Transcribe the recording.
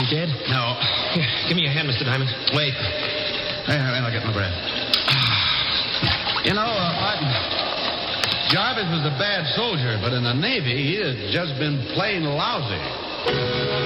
he dead? No. Here, give me your hand, Mr. Diamond. Wait. I'll get my breath. You know, Martin, Jarvis was a bad soldier, but in the Navy, he has just been plain lousy.